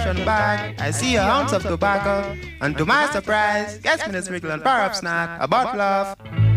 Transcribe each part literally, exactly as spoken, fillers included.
ration bag, I see a ounce of tobacco, and to my surprise, gets me the sprinkle and power up snack, a bottle of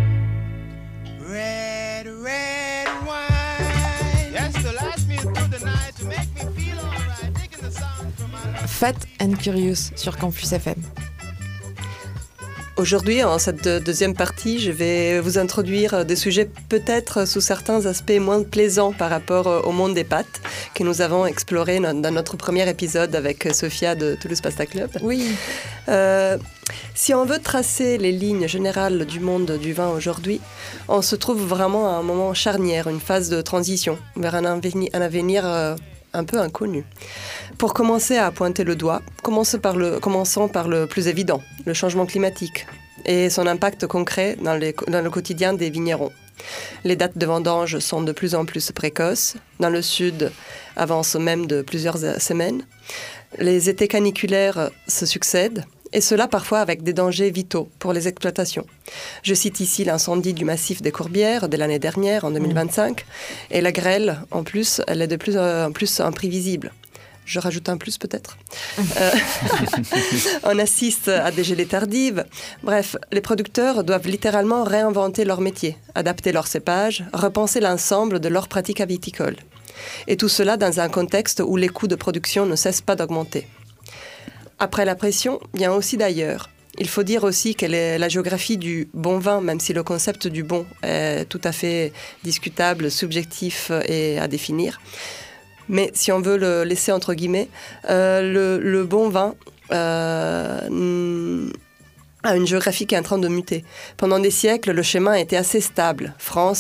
red, red wine. Yes, to last me through the night, to make me feel alright, taking the sound from my... Fat and Curious sur Campus F M. Aujourd'hui, en cette deuxième partie, je vais vous introduire des sujets peut-être sous certains aspects moins plaisants par rapport au monde des pâtes que nous avons exploré dans notre premier épisode avec Sophia de Toulouse Pasta Club. Oui. Euh, si on veut tracer les lignes générales du monde du vin aujourd'hui, on se trouve vraiment à un moment charnière, une phase de transition vers un avenir, un avenir euh, un peu inconnu. Pour commencer à pointer le doigt, commençons par le, commençons par le plus évident, le changement climatique et son impact concret dans, les, dans le quotidien des vignerons. Les dates de vendange sont de plus en plus précoces. Dans le sud, avancent même de plusieurs semaines. Les étés caniculaires se succèdent, et cela parfois avec des dangers vitaux pour les exploitations. Je cite ici l'incendie du massif des Courbières de l'année dernière, en deux mille vingt-cinq, mmh. et la grêle, en plus, elle est de plus en plus imprévisible. Je rajoute un plus peut-être. euh, on assiste à des gelées tardives. Bref, les producteurs doivent littéralement réinventer leur métier, adapter leur cépage, repenser l'ensemble de leurs pratiques viticoles. Et tout cela dans un contexte où les coûts de production ne cessent pas d'augmenter. Après la pression, vient aussi d'ailleurs. Il faut dire aussi que les, la géographie du bon vin, même si le concept du bon est tout à fait discutable, subjectif et à définir, mais si on veut le laisser entre guillemets, euh, le, le bon vin euh, a une géographie qui est en train de muter. Pendant des siècles, le schéma était assez stable. France,